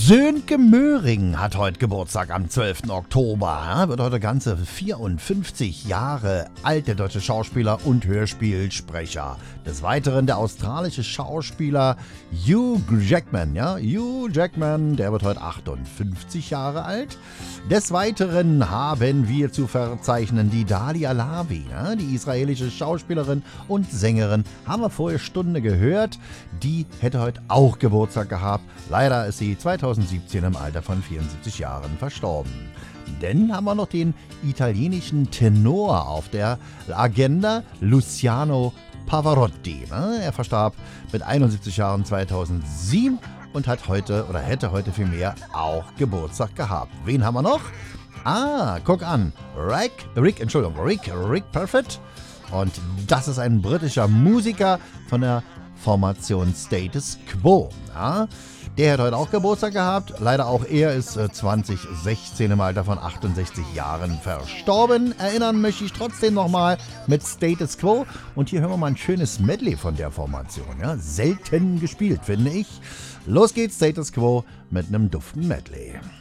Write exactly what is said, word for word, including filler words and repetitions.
Sönke Möhring hat heute Geburtstag am zwölften Oktober. Er wird heute ganze vierundfünfzig Jahre alt, der deutsche Schauspieler und Hörspielsprecher. Des Weiteren der australische Schauspieler Hugh Jackman. Ja? Hugh Jackman, der wird heute achtundfünfzig Jahre alt. Des Weiteren haben wir zu verzeichnen die Dalia Lavi, ja? Die israelische Schauspielerin und Sängerin. Haben wir vorher Stunde gehört. Die hätte heute auch Geburtstag gehabt. Leider ist sie zweitausendsiebzehn im Alter von vierundsiebzig Jahren verstorben. Dann haben wir noch den italienischen Tenor auf der Agenda, Luciano Pavarotti. Er verstarb mit einundsiebzig Jahren zweitausendsieben und hat heute oder hätte heute vielmehr auch Geburtstag gehabt. Wen haben wir noch? Ah, guck an. Rick, Rick, Entschuldigung, Rick, Rick Parfitt. Und das ist ein britischer Musiker von der Formation Status Quo. Ja, der hat heute auch Geburtstag gehabt. Leider auch er ist äh, zweitausendsechzehn im Alter von achtundsechzig Jahren verstorben. Erinnern möchte ich trotzdem nochmal mit Status Quo. Und hier hören wir mal ein schönes Medley von der Formation. Ja, selten gespielt, finde ich. Los geht's, Status Quo mit einem duften Medley.